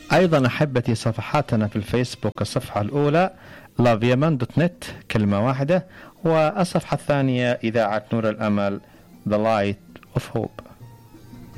أيضا أحبتي صفحاتنا في الفيسبوك، الصفحة الأولى loveyemen.net كلمة واحدة، والصفحة الثانية إذاعة نور الأمل The Light of Hope.